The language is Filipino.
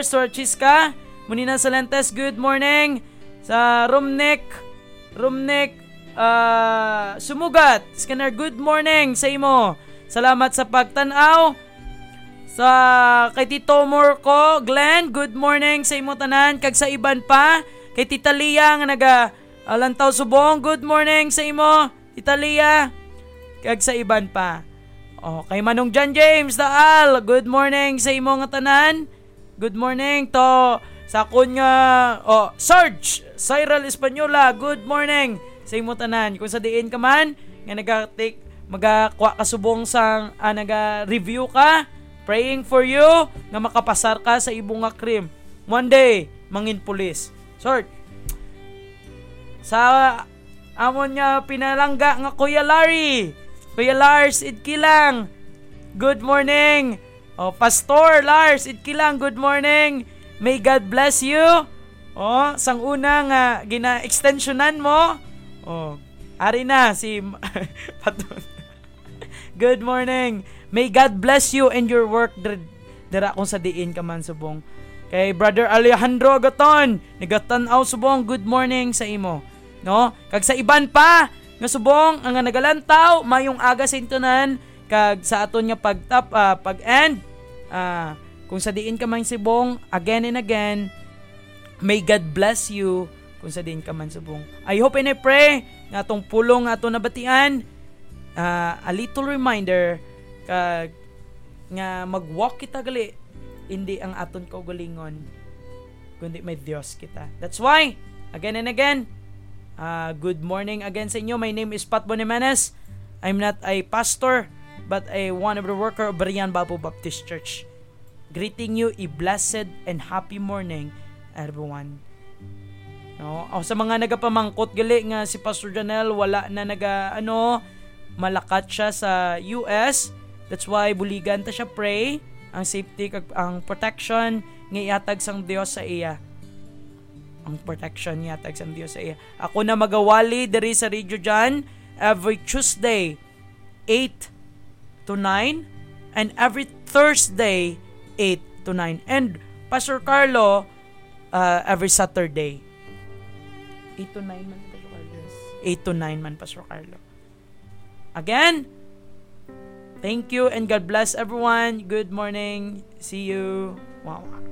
Sorchiska, Munina Salentes, good morning. Sa Rumnik, Sumugat, Scanner, good morning sa imo. Salamat sa pagtanaw. Sa kay Tito Morco, Glenn, good morning sa imo tanan. Kag sa iban pa, kay Tita Lia nga naga Lantaw Subong, good morning sa imo, Tita Lia. Kag sa iban pa. Kay Manong John James Daal, good morning sa imo nga tanan. Good morning to sa kun nga Sarge Cyril Española, good morning sa imo tanan. Kung sa diin ka man nga magakuha ka subong sang naga-review ka, praying for you nga makapasar ka sa ibong nga cream. One day, mangin pulis. Sort. Sa amon nga pinalangga nga Kuya Larry. Kuya Lars Idkilang. Good morning. Pastor Lars Idkilang, good morning. May God bless you. Sang una nga gina-extensionan mo. Ari na si Patun. Good morning. May God bless you and your work dira kung sa diin ka man subong. Kay Brother Alejandro Gaton, nagatan-aw subong, good morning sa imo. No? Kag sa iban pa nga subong ang nagalantaw mayong aga sa intunan kag sa aton nga pag-end. Kung sa diin ka man subong, again and again, may God bless you kung sa diin ka man subong. I hope and I pray nga atong pulong nga aton nabatian, a little reminder kag nga mag-walk kita gali, hindi ang aton kaugalingon kundi may Dios kita. That's why again and again, good morning again sa inyo. My name is Pat Bonimanes. I'm not a pastor but one of the worker of Barian Bapo Baptist Church. Greeting you a blessed and happy morning, everyone. Sa mga nagapamangkot gali nga si Pastor Janel wala na malakat siya sa US. That's why buligan ta siya pray ang safety kag ang protection nga ihatag sang Dios sa iya. Ang protection nga ihatag sang Dios sa iya. Ako na magawali diri sa Radio Jan every Tuesday 8 to 9 and every Thursday 8 to 9 and Pastor Carlo every Saturday 8 to 9 man Pastor Carlo. 8 to 9 man Pastor Carlo. Again, thank you and God bless everyone. Good morning. See you. Wow.